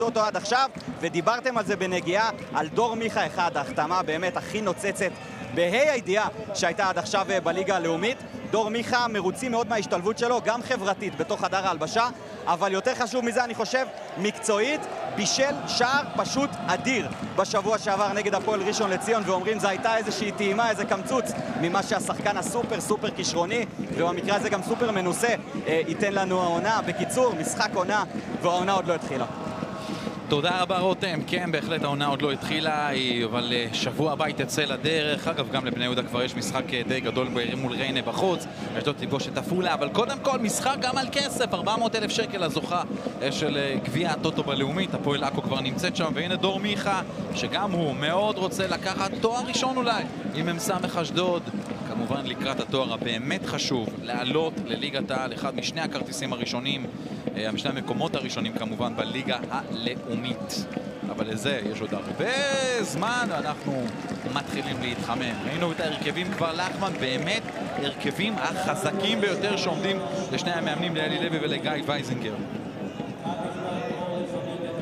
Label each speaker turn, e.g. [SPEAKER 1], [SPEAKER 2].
[SPEAKER 1] אותו עד עכשיו, ודיברתם על זה בנגיעה, על דור מיכה אחד, ההחתמה באמת הכי נוצצת בהי הידיעה שהייתה עד עכשיו בליגה הלאומית. דור מיכה מרוצים מאוד מההשתלבות שלו, גם חברתית בתוך חדר ההלבשה, אבל יותר חשוב מזה אני חושב, מקצועית, בישל שער פשוט אדיר בשבוע שעבר נגד הפועל ראשון לציון, ואומרים זו הייתה איזושהי טעימה, איזה קמצוץ ממה שהשחקן הסופר סופר כישרוני, ובמקרה הזה גם סופר מנוסה, ייתן לנו העונה. בקיצור, משחק עונה, והעונה עוד לא התחילה.
[SPEAKER 2] תודה רבה רותם, כן בהחלט העונה עוד לא התחילה, אבל שבוע הבא תצא לדרך. אגב גם לבני יהודה כבר יש משחק די גדול מול ריינה בחוץ, אשדוד תפגוש את עפולה, אבל קודם כל משחק גם על כסף, 400,000 שקל הזוכה של גביע הטוטו בלאומית. הפועל עכו כבר נמצאת שם, והנה דור מיכה שגם הוא מאוד רוצה לקחת תואר ראשון אולי עם מ"ס אשדוד, כמובן לקראת התואר הבאמת חשוב לעלות לליגת העל, אחד משני הכרטיסים הראשונים, משני המקומות הראשונים כמובן בליגה הלאומית. אבל לזה יש עוד הרבה זמן ואנחנו מתחילים להתחמם. ראינו את ההרכבים כבר לחמן, באמת הרכבים החזקים ביותר שעומדים לשני המאמנים, לאלי לוי ולגיא וייזינגר.